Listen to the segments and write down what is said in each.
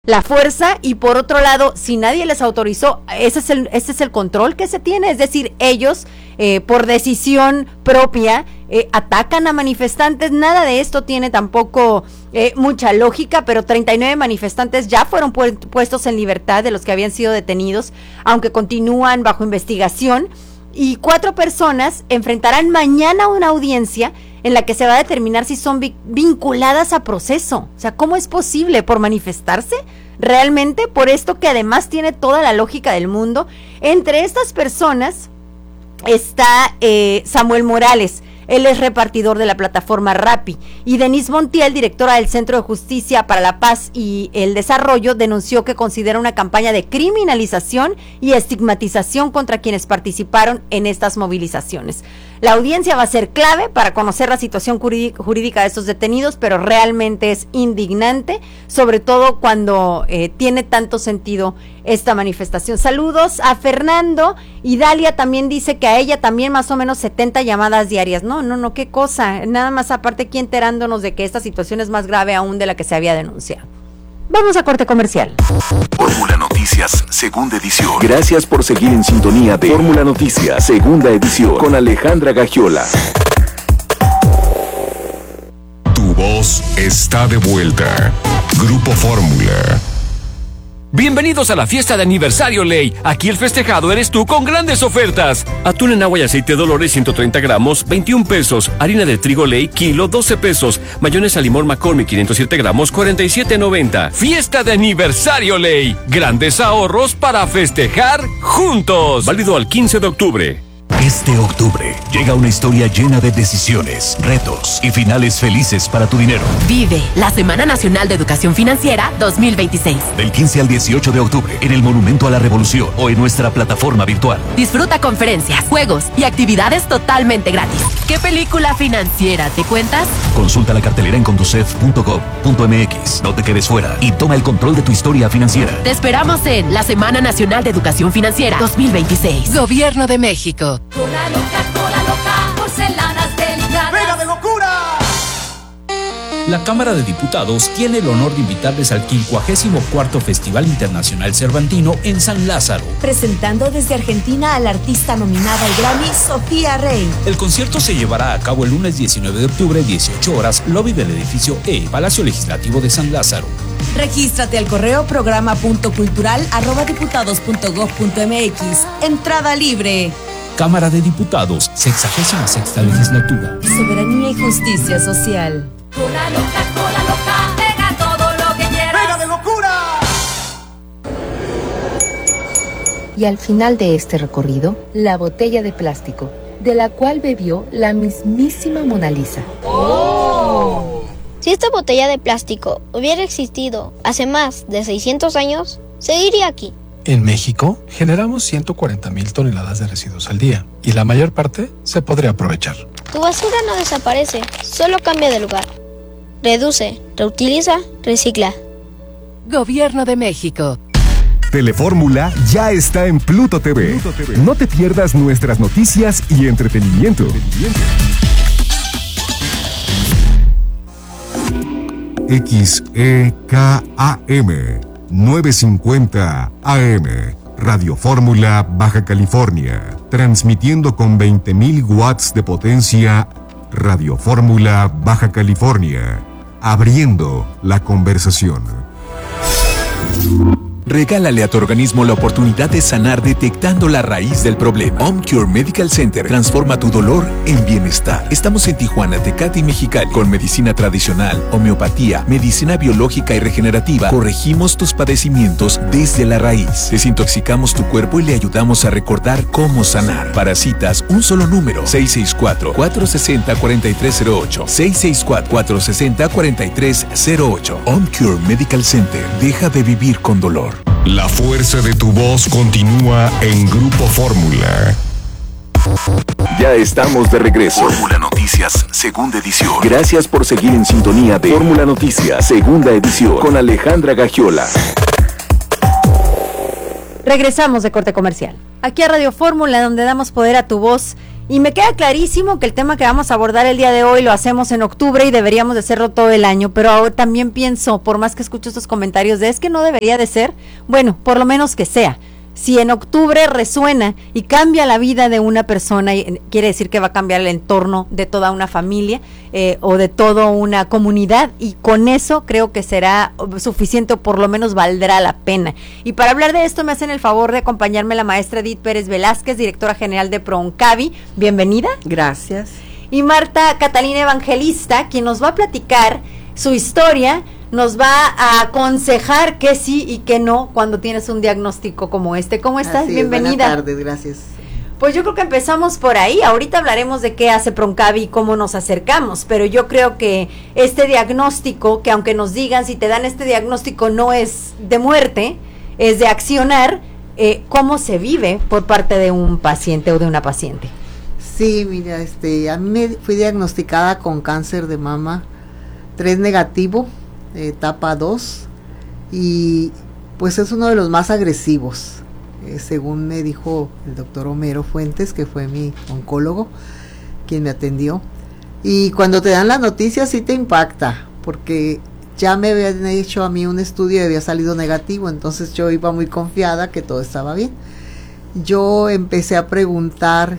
la fuerza, y por otro lado, si nadie les autorizó, ese es el control que se tiene, es decir, ellos por decisión propia atacan a manifestantes. Nada de esto tiene tampoco mucha lógica, pero 39 manifestantes ya fueron puestos en libertad de los que habían sido detenidos, aunque continúan bajo investigación, y 4 personas enfrentarán mañana una audiencia en la que se va a determinar si son vinculadas a proceso. O sea, ¿cómo es posible? ¿Por manifestarse? Realmente, por esto que además tiene toda la lógica del mundo. Entre estas personas está Samuel Morales. Él es repartidor de la plataforma Rappi, y Denise Montiel, directora del Centro de Justicia para la Paz y el Desarrollo, denunció que considera una campaña de criminalización y estigmatización contra quienes participaron en estas movilizaciones. La audiencia va a ser clave para conocer la situación jurídica de estos detenidos, pero realmente es indignante, sobre todo cuando tiene tanto sentido esta manifestación. Saludos a Fernando, y Dalia también dice que a ella también más o menos 70 llamadas diarias. No, qué cosa. Nada más aparte aquí enterándonos de que esta situación es más grave aún de la que se había denunciado. Vamos a corte comercial. Fórmula Noticias, segunda edición. Gracias por seguir en sintonía de Fórmula Noticias, segunda edición, con Alejandra Gagiola. Tu voz está de vuelta. Grupo Fórmula. Bienvenidos a la fiesta de aniversario Ley. Aquí el festejado eres tú con grandes ofertas. Atún en agua y aceite Dolores 130 gramos, 21 pesos. Harina de trigo Ley, kilo, 12 pesos. Mayonesa limón McCormick 507 gramos, 47.90. Fiesta de aniversario Ley. Grandes ahorros para festejar juntos. Válido al 15 de octubre. Este octubre llega una historia llena de decisiones, retos y finales felices para tu dinero. Vive la Semana Nacional de Educación Financiera 2026. Del 15 al 18 de octubre en el Monumento a la Revolución o en nuestra plataforma virtual. Disfruta conferencias, juegos y actividades totalmente gratis. ¿Qué película financiera te cuentas? Consulta la cartelera en conducef.gov.mx. No te quedes fuera y toma el control de tu historia financiera. Te esperamos en la Semana Nacional de Educación Financiera 2026. Gobierno de México. Cola loca, porcelanas delicadas. ¡Venga de locura! La Cámara de Diputados tiene el honor de invitarles al 54º Festival Internacional Cervantino en San Lázaro. Presentando desde Argentina a la artista nominada al Grammy, Sofía Rey. El concierto se llevará a cabo el lunes 19 de octubre, 18 horas, lobby del edificio E, Palacio Legislativo de San Lázaro. Regístrate al correo programa.cultural@diputados.gov.mx. Entrada libre. Cámara de Diputados, 66ª Legislatura. Soberanía y justicia social. Cola loca, pega todo lo que quieras. ¡Venga de locura! Y al final de este recorrido, la botella de plástico, de la cual bebió la mismísima Mona Lisa. ¡Oh! Si esta botella de plástico hubiera existido hace más de 600 años, seguiría aquí. En México, generamos 140,000 toneladas de residuos al día, y la mayor parte se podría aprovechar. Tu basura no desaparece, solo cambia de lugar. Reduce, reutiliza, recicla. Gobierno de México. Telefórmula ya está en Pluto TV. No te pierdas nuestras noticias y entretenimiento. XEKAM 950 AM, Radio Fórmula, Baja California, transmitiendo con 20,000 watts de potencia. Radio Fórmula, Baja California, abriendo la conversación. Regálale a tu organismo la oportunidad de sanar detectando la raíz del problema. OmCure Medical Center transforma tu dolor en bienestar. Estamos en Tijuana, Tecate y Mexicali. Con medicina tradicional, homeopatía, medicina biológica y regenerativa, corregimos tus padecimientos desde la raíz. Desintoxicamos tu cuerpo y le ayudamos a recordar cómo sanar. Para citas, un solo número: 664-460-4308. 664-460-4308. OmCure Medical Center. Deja de vivir con dolor. La fuerza de tu voz continúa en Grupo Fórmula. Ya estamos de regreso. Fórmula Noticias, segunda edición. Gracias por seguir en sintonía de Fórmula Noticias, segunda edición, con Alejandra Gagiola. Regresamos de corte comercial. Aquí a Radio Fórmula, donde damos poder a tu voz Y me queda clarísimo que el tema que vamos a abordar el día de hoy lo hacemos en octubre y deberíamos de hacerlo todo el año, pero ahora también pienso, por más que escucho estos comentarios de es que no debería de ser, bueno, por lo menos que sea. Si en octubre resuena y cambia la vida de una persona, quiere decir que va a cambiar el entorno de toda una familia o de toda una comunidad, y con eso creo que será suficiente, o por lo menos valdrá la pena. Y para hablar de esto me hacen el favor de acompañarme la maestra Edith Pérez Velázquez, directora general de ProOncavi. Bienvenida. Gracias. Y Marta Catalina Evangelista, quien nos va a platicar su historia, nos va a aconsejar qué sí y qué no cuando tienes un diagnóstico como este. ¿Cómo estás? Así Bienvenida. Buenas tardes, gracias. Pues yo creo que empezamos por ahí. Ahorita hablaremos de qué hace ProOncavi y cómo nos acercamos, pero yo creo que este diagnóstico, que aunque nos digan si te dan este diagnóstico no es de muerte, es de accionar, ¿cómo se vive por parte de un paciente o de una paciente? Sí, mira, a mí me fui diagnosticada con cáncer de mama 3 negativo, etapa 2, y pues es uno de los más agresivos, según me dijo el doctor Homero Fuentes, que fue mi oncólogo, quien me atendió. Y cuando te dan la noticia sí te impacta, porque ya me habían hecho a mí un estudio y había salido negativo, entonces yo iba muy confiada que todo estaba bien. Yo empecé a preguntar,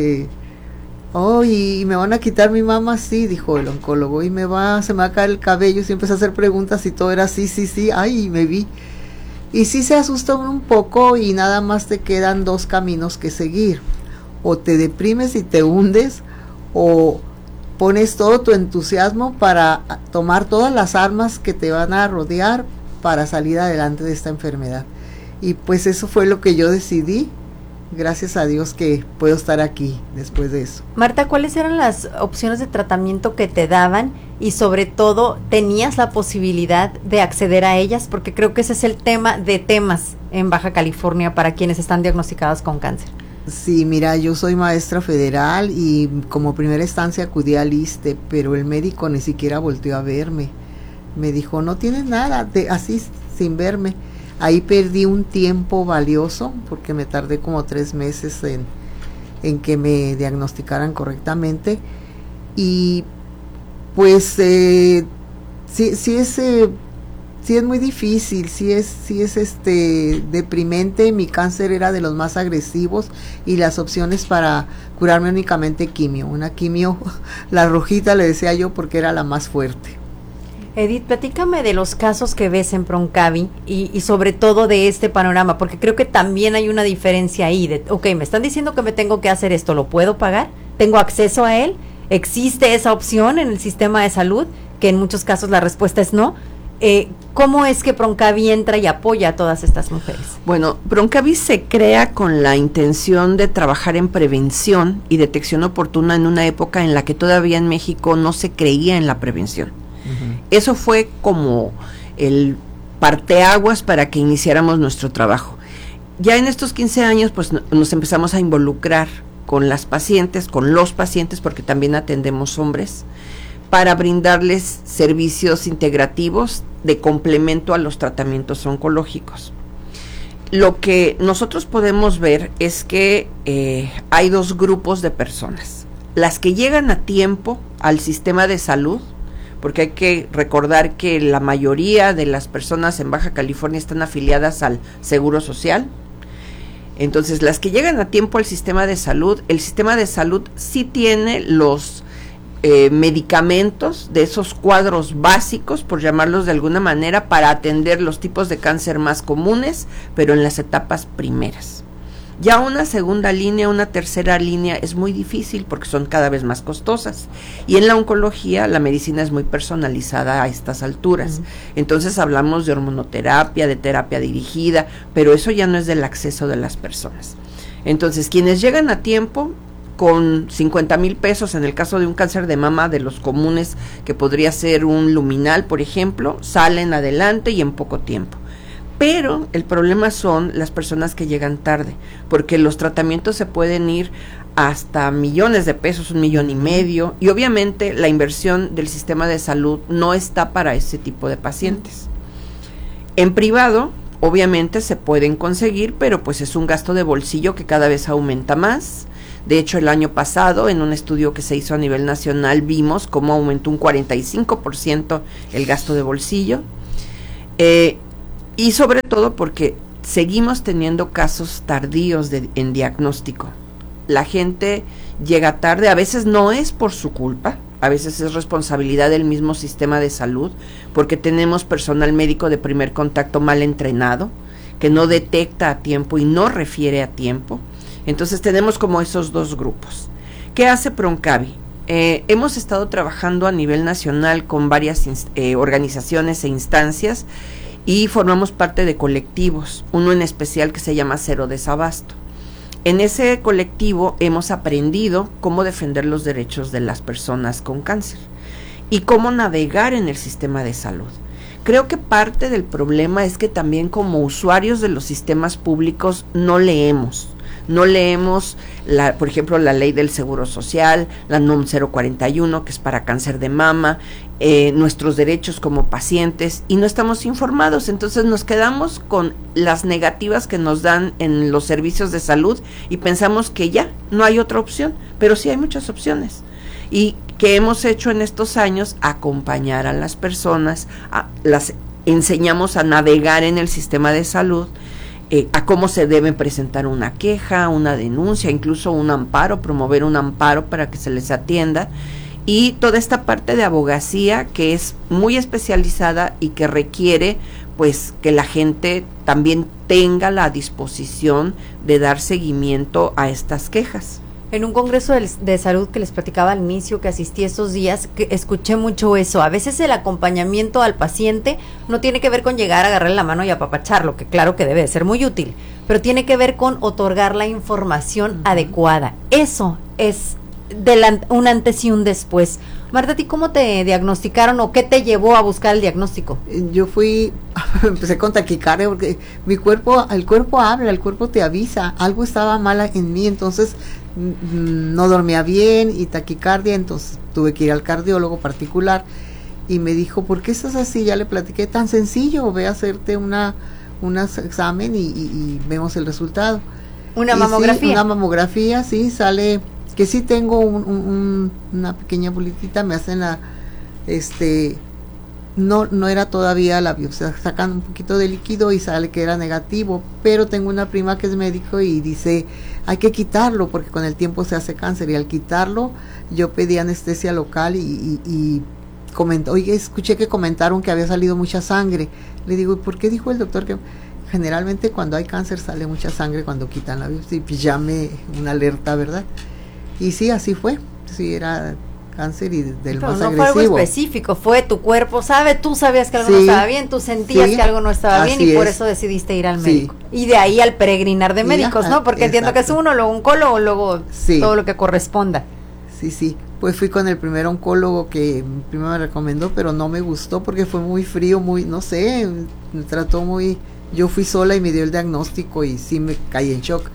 ¿y me van a quitar mi mama? Sí, dijo el oncólogo, y se me va a caer el cabello. Y empecé a hacer preguntas y todo era sí, ay, me vi. Y sí se asusta un poco, y nada más te quedan 2 caminos que seguir: o te deprimes y te hundes, o pones todo tu entusiasmo para tomar todas las armas que te van a rodear para salir adelante de esta enfermedad. Y pues eso fue lo que yo decidí. Gracias a Dios que puedo estar aquí después de eso. Marta, ¿cuáles eran las opciones de tratamiento que te daban? Y sobre todo, ¿tenías la posibilidad de acceder a ellas? Porque creo que ese es el tema de temas en Baja California para quienes están diagnosticados con cáncer. Sí, mira, yo soy maestra federal y como primera instancia acudí al ISSSTE, pero el médico ni siquiera volteó a verme. Me dijo, no tienes nada, así sin verme. Ahí perdí un tiempo valioso porque me tardé como 3 meses en que me diagnosticaran correctamente, y pues sí es muy difícil, sí es deprimente. Mi cáncer era de los más agresivos y las opciones para curarme únicamente quimio, una quimio, la rojita le decía yo porque era la más fuerte. Edith, platícame de los casos que ves en ProOncavi y sobre todo de este panorama, porque creo que también hay una diferencia ahí de, me están diciendo que me tengo que hacer esto, ¿lo puedo pagar? ¿Tengo acceso a él? ¿Existe esa opción en el sistema de salud? Que en muchos casos la respuesta es no. ¿Cómo es que ProOncavi entra y apoya a todas estas mujeres? Bueno, ProOncavi se crea con la intención de trabajar en prevención y detección oportuna en una época en la que todavía en México no se creía en la prevención. Eso fue como el parteaguas para que iniciáramos nuestro trabajo. Ya en estos 15 años, pues nos empezamos a involucrar con las pacientes, con los pacientes, porque también atendemos hombres, para brindarles servicios integrativos de complemento a los tratamientos oncológicos. Lo que nosotros podemos ver es que hay 2 grupos de personas: las que llegan a tiempo al sistema de salud, porque hay que recordar que la mayoría de las personas en Baja California están afiliadas al Seguro Social. Entonces, las que llegan a tiempo al sistema de salud, el sistema de salud sí tiene los medicamentos de esos cuadros básicos, por llamarlos de alguna manera, para atender los tipos de cáncer más comunes, pero en las etapas primeras. Ya una segunda línea, una tercera línea es muy difícil porque son cada vez más costosas. Y en la oncología la medicina es muy personalizada a estas alturas. Entonces hablamos de hormonoterapia, de terapia dirigida, pero eso ya no es del acceso de las personas. Entonces quienes llegan a tiempo con 50,000 pesos, en el caso de un cáncer de mama de los comunes, que podría ser un luminal, por ejemplo, salen adelante y en poco tiempo. Pero el problema son las personas que llegan tarde, porque los tratamientos se pueden ir hasta millones de pesos, 1,5 millones, y obviamente la inversión del sistema de salud no está para ese tipo de pacientes. En privado, obviamente se pueden conseguir, pero pues es un gasto de bolsillo que cada vez aumenta más. De hecho, el año pasado, en un estudio que se hizo a nivel nacional, vimos cómo aumentó un 45% el gasto de bolsillo. Y sobre todo porque seguimos teniendo casos tardíos en diagnóstico. La gente llega tarde, a veces no es por su culpa, a veces es responsabilidad del mismo sistema de salud, porque tenemos personal médico de primer contacto mal entrenado, que no detecta a tiempo y no refiere a tiempo. Entonces tenemos como esos dos grupos. ¿Qué hace Proncavi? Hemos estado trabajando a nivel nacional con varias organizaciones e instancias y formamos parte de colectivos, uno en especial que se llama Cero Desabasto. En ese colectivo hemos aprendido cómo defender los derechos de las personas con cáncer y cómo navegar en el sistema de salud. Creo que parte del problema es que también como usuarios de los sistemas públicos no leemos, por ejemplo, la ley del Seguro Social, la NOM 041, que es para cáncer de mama, nuestros derechos como pacientes, y no estamos informados. Entonces nos quedamos con las negativas que nos dan en los servicios de salud y pensamos que ya no hay otra opción, pero sí hay muchas opciones. Y que hemos hecho en estos años, acompañar a las personas, las enseñamos a navegar en el sistema de salud, a cómo se debe presentar una queja, una denuncia, incluso un amparo, promover un amparo para que se les atienda, y toda esta parte de abogacía que es muy especializada y que requiere pues que la gente también tenga la disposición de dar seguimiento a estas quejas. En un congreso de salud que les platicaba al inicio, que asistí estos días, que escuché mucho eso. A veces el acompañamiento al paciente no tiene que ver con llegar a agarrarle la mano y apapacharlo, que claro que debe de ser muy útil, pero tiene que ver con otorgar la información adecuada. Eso es un antes y un después. Marta, ¿a ti cómo te diagnosticaron o qué te llevó a buscar el diagnóstico? Yo empecé con taquicardia porque el cuerpo habla, el cuerpo te avisa, algo estaba mal en mí, entonces no dormía bien y taquicardia, entonces tuve que ir al cardiólogo particular y me dijo, ¿por qué estás así? Ya le platiqué, tan sencillo, ve a hacerte un examen y vemos el resultado. ¿Una mamografía? Sí, una mamografía, sí, sale que sí tengo una pequeña bolitita, me hacen no era todavía la biopsia, sacan un poquito de líquido y sale que era negativo, pero tengo una prima que es médico y dice, hay que quitarlo porque con el tiempo se hace cáncer, y al quitarlo yo pedí anestesia local y comentó, oye, escuché que comentaron que había salido mucha sangre. Le digo, ¿por qué dijo el doctor que generalmente cuando hay cáncer sale mucha sangre cuando quitan la biopsia? Y pues llame una alerta, ¿verdad? Y sí, así fue, sí, era cáncer y del más agresivo. No fue algo específico, fue tu cuerpo, tú sabías que algo no estaba bien, tú sentías que algo no estaba bien y por eso decidiste ir al médico. Y de ahí al peregrinar de médicos, ¿no? Porque entiendo que es uno, luego oncólogo, luego todo lo que corresponda. Sí, pues fui con el primer oncólogo que primero me recomendó, pero no me gustó porque fue muy frío, no sé, me trató muy, yo fui sola y me dio el diagnóstico y sí me caí en shock.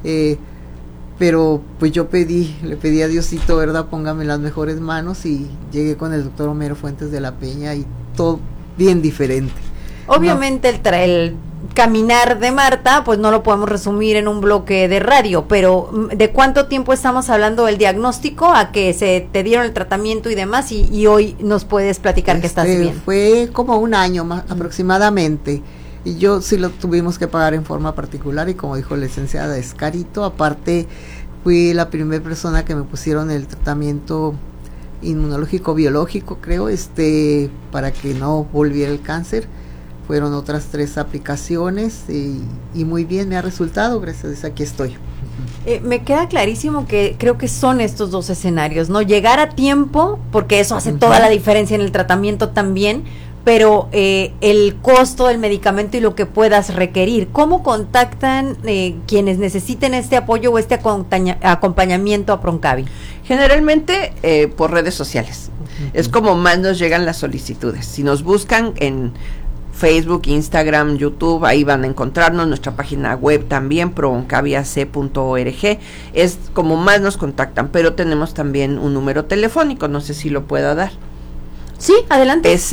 Pero pues le pedí a Diosito, ¿verdad? Póngame en las mejores manos, y llegué con el doctor Homero Fuentes de la Peña y todo bien diferente. Obviamente el caminar de Marta, pues no lo podemos resumir en un bloque de radio, pero ¿de cuánto tiempo estamos hablando del diagnóstico a que se te dieron el tratamiento y demás, y hoy nos puedes platicar que estás bien? Fue como un año más aproximadamente. Y yo sí lo tuvimos que pagar en forma particular, y como dijo la licenciada, es carito. Aparte, fui la primera persona que me pusieron el tratamiento inmunológico biológico, creo, para que no volviera el cáncer. Fueron otras 3 aplicaciones y muy bien me ha resultado, gracias a Dios, aquí estoy. Me queda clarísimo que creo que son estos dos escenarios, ¿no? Llegar a tiempo, porque eso hace toda la diferencia en el tratamiento también, pero el costo del medicamento y lo que puedas requerir. ¿Cómo contactan quienes necesiten este apoyo o este acompañamiento a Proncavi? Generalmente por redes sociales. Es como más nos llegan las solicitudes. Si nos buscan en Facebook, Instagram, YouTube, ahí van a encontrarnos, nuestra página web también, proncaviac.org, es como más nos contactan, pero tenemos también un número telefónico, no sé si lo pueda dar. Sí, adelante. Es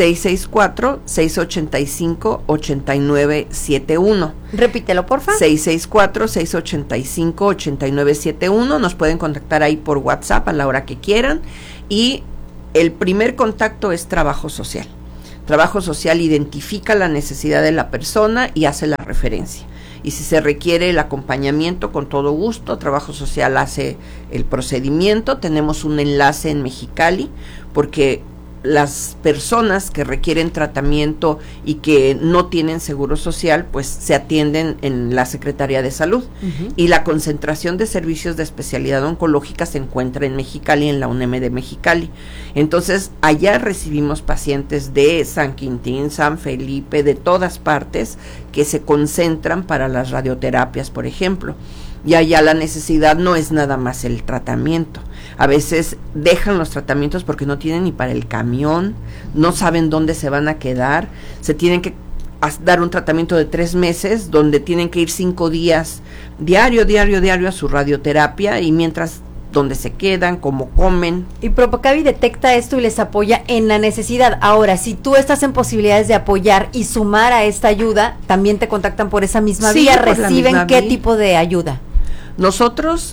664-685-8971. Repítelo, porfa. 664-685-8971. Nos pueden contactar ahí por WhatsApp a la hora que quieran. Y el primer contacto es trabajo social. Trabajo social identifica la necesidad de la persona y hace la referencia. Y si se requiere el acompañamiento, con todo gusto, trabajo social hace el procedimiento. Tenemos un enlace en Mexicali, porque las personas que requieren tratamiento y que no tienen seguro social, pues se atienden en la Secretaría de Salud. Y la concentración de servicios de especialidad oncológica se encuentra en Mexicali, en la UNEM de Mexicali. Entonces, allá recibimos pacientes de San Quintín, San Felipe, de todas partes, que se concentran para las radioterapias, por ejemplo. Y allá la necesidad no es nada más el tratamiento. A veces dejan los tratamientos porque no tienen ni para el camión, no saben dónde se van a quedar, se tienen que dar un tratamiento de 3 meses, donde tienen que ir 5 días diario a su radioterapia, y mientras dónde se quedan, cómo comen. Y Propacavi detecta esto y les apoya en la necesidad. Ahora, si tú estás en posibilidades de apoyar y sumar a esta ayuda, también te contactan por esa misma vía. ¿Reciben qué tipo de ayuda? Nosotros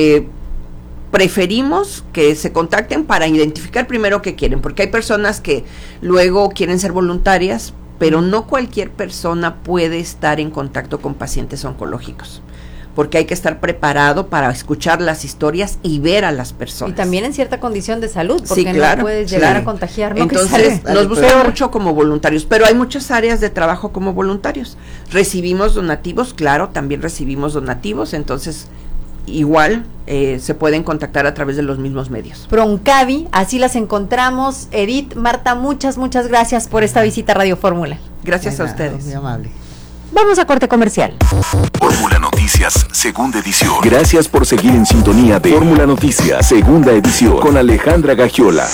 preferimos que se contacten para identificar primero qué quieren, porque hay personas que luego quieren ser voluntarias, pero no cualquier persona puede estar en contacto con pacientes oncológicos, porque hay que estar preparado para escuchar las historias y ver a las personas. Y también en cierta condición de salud, porque sí, claro, no puedes llegar a contagiar. ¿No? Entonces, nos buscan mucho como voluntarios, pero hay muchas áreas de trabajo como voluntarios. Recibimos donativos, claro, también recibimos donativos, entonces igual se pueden contactar a través de los mismos medios. Proncavi, así las encontramos. Edith, Marta, muchas gracias por esta visita a Radio Fórmula. Gracias a ustedes. Muy amable. Vamos a corte comercial. Fórmula Noticias, segunda edición. Gracias por seguir en sintonía de Fórmula Noticias, segunda edición, con Alejandra Gagiola.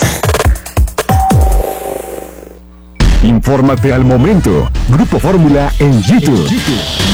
Infórmate al momento. Grupo Fórmula en YouTube.